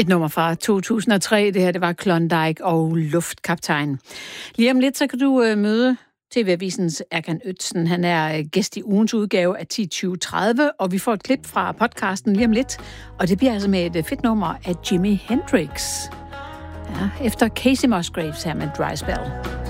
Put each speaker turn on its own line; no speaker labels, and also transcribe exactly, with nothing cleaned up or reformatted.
Et nummer fra to tusind og tre, det her, det var Klondike og Luftkaptajn. Lige om lidt, så kan du øh, møde T V-avisens Erkan Özden. Han er øh, gæst i ugens udgave af ti tyve tredive, og vi får et klip fra podcasten lige om lidt. Og det bliver altså med et øh, fedt nummer af Jimi Hendrix. Ja, efter Casey Musgraves her med Dry Spell.